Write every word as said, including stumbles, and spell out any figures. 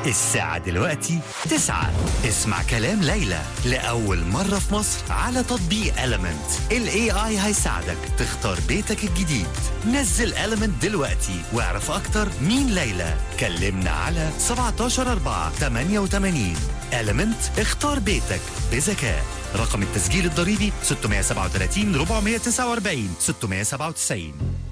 الساعة دلوقتي تسعة. اسمع كلام ليلى لأول مرة في مصر على تطبيق Element. ال إيه آي هيساعدك تختار بيتك الجديد. نزل Element دلوقتي واعرف أكتر مين ليلى. كلمنا على سبعتاشر أربعة تمانية وتمانين. Element، اختار بيتك بذكاء. رقم التسجيل الضريبي ستة سبعة ثلاثة أربعة تسعة أربعة ستة سبعة تسعة.